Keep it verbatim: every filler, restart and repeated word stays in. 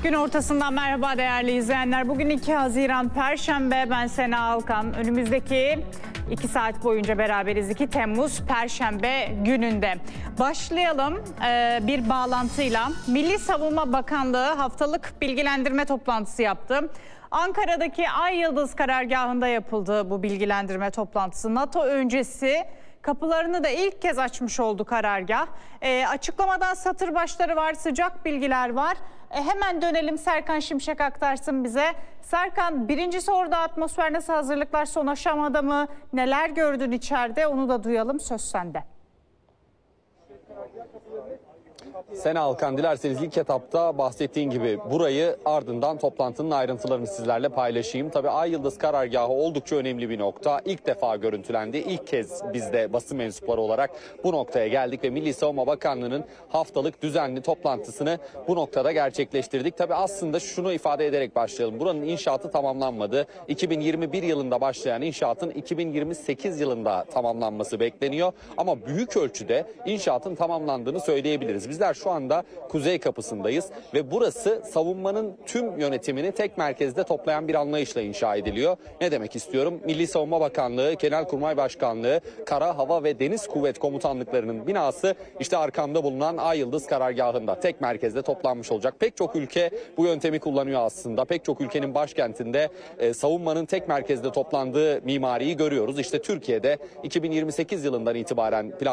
Gün ortasından merhaba değerli izleyenler. Bugün iki Haziran Perşembe, ben Sena Alkan. Önümüzdeki iki saat boyunca beraberiz. iki Temmuz Perşembe gününde. Başlayalım ee, bir bağlantıyla. Milli Savunma Bakanlığı haftalık bilgilendirme toplantısı yaptı. Ankara'daki Ay Yıldız karargahında yapıldı bu bilgilendirme toplantısı. NATO öncesi kapılarını da ilk kez açmış oldu karargah. E, açıklamadan satır başları var, sıcak bilgiler var. E, hemen dönelim, Serkan Şimşek aktarsın bize. Serkan, birincisi orada atmosfer nasıl, hazırlıklar son aşamada mı? Neler gördün içeride, onu da duyalım, söz sende. Sena Alkan, dilerseniz ilk etapta bahsettiğin gibi burayı, ardından toplantının ayrıntılarını sizlerle paylaşayım. Tabii Ay Yıldız karargahı oldukça önemli bir nokta. İlk defa görüntülendi. İlk kez biz de basın mensupları olarak bu noktaya geldik ve Milli Savunma Bakanlığı'nın haftalık düzenli toplantısını bu noktada gerçekleştirdik. Tabii aslında şunu ifade ederek başlayalım. Buranın inşaatı tamamlanmadı. iki bin yirmi bir yılında başlayan inşaatın iki bin yirmi sekiz yılında tamamlanması bekleniyor. Ama büyük ölçüde inşaatın tamamlandığını söyleyebiliriz. Bizler şu anda kuzey kapısındayız ve burası savunmanın tüm yönetimini tek merkezde toplayan bir anlayışla inşa ediliyor. Ne demek istiyorum? Milli Savunma Bakanlığı, Genelkurmay Başkanlığı, Kara, Hava ve Deniz Kuvvet Komutanlıklarının binası işte arkamda bulunan Ay Yıldız karargahında tek merkezde toplanmış olacak. Pek çok ülke bu yöntemi kullanıyor aslında. Pek çok ülkenin başkentinde e, savunmanın tek merkezde toplandığı mimariyi görüyoruz. İşte Türkiye'de iki bin yirmi sekiz yılından itibaren plan